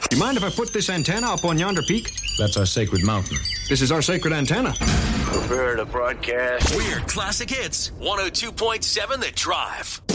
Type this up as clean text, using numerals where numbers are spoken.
You mind if I put this antenna up on yonder peak? That's our sacred mountain. This is our sacred antenna. Prepare to broadcast. We're Classic Hits, 102.7 The Drive.